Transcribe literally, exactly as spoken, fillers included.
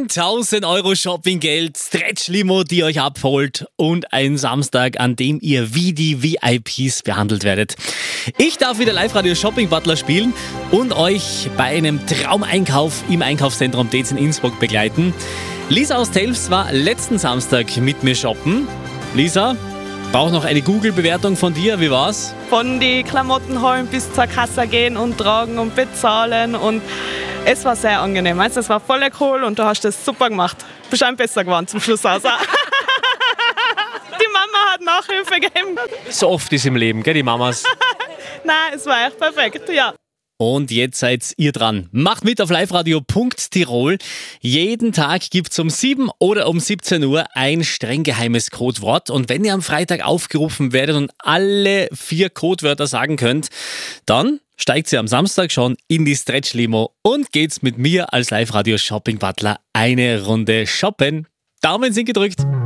zehntausend Euro Shoppinggeld, Stretch-Limo, die euch abholt und ein Samstag, an dem ihr wie die V I Ps behandelt werdet. Ich darf wieder Live-Radio Shopping Butler spielen und euch bei einem Traumeinkauf im Einkaufszentrum Dez in Innsbruck begleiten. Lisa aus Telfs war letzten Samstag mit mir shoppen. Lisa, brauche noch eine Google-Bewertung von dir. Wie war's? Von die Klamotten holen bis zur Kasse gehen und tragen und bezahlen, und es war sehr angenehm. Also es war voll cool und du hast das super gemacht. Du bist ein besser geworden zum Schluss aus. Die Mama hat Nachhilfe gegeben. So oft ist im Leben, gell, die Mamas? Nein, es war echt perfekt, ja. Und jetzt seid ihr dran. Macht mit auf liveradio punkt tirol. Jeden Tag gibt's um sieben oder um siebzehn Uhr ein streng geheimes Codewort. Und wenn ihr am Freitag aufgerufen werdet und alle vier Codewörter sagen könnt, dann steigt ihr am Samstag schon in die Stretch-Limo und geht's mit mir als Live-Radio Shopping Butler eine Runde shoppen. Daumen sind gedrückt.